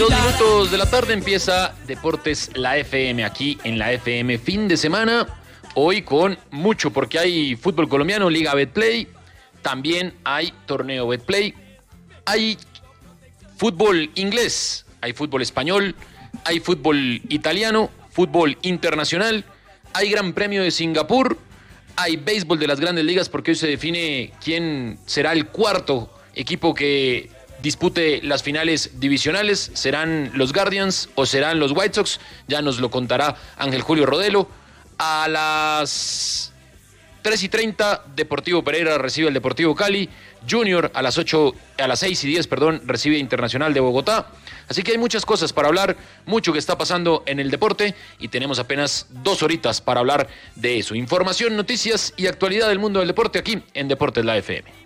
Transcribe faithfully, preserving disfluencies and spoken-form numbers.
Dos minutos de la tarde empieza Deportes La F M, aquí en la F M, fin de semana, hoy con mucho, porque hay fútbol colombiano, Liga Betplay, también hay torneo Betplay, hay fútbol inglés, hay fútbol español, hay fútbol italiano, fútbol internacional, hay Gran Premio de Singapur, hay béisbol de las grandes ligas, porque hoy se define quién será el cuarto equipo que dispute las finales divisionales. ¿Serán los Guardians o serán los White Sox? Ya nos lo contará Ángel Julio Rodelo. A las tres y treinta, Deportivo Pereira recibe al Deportivo Cali. Junior a las ocho, a las seis y diez, perdón, recibe Internacional de Bogotá. Así que hay muchas cosas para hablar, mucho que está pasando en el deporte y tenemos apenas dos horitas para hablar de eso. Información, noticias y actualidad del mundo del deporte aquí en Deportes La F M.